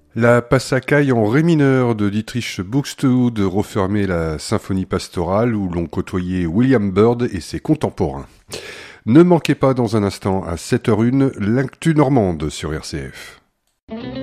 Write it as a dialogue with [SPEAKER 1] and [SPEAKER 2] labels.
[SPEAKER 1] La Passacaille en ré mineur de Dietrich Buxtehude refermait la symphonie pastorale où l'on côtoyait William Byrd et ses contemporains. Ne manquez pas dans un instant à 7h01 l'actu normande sur RCF.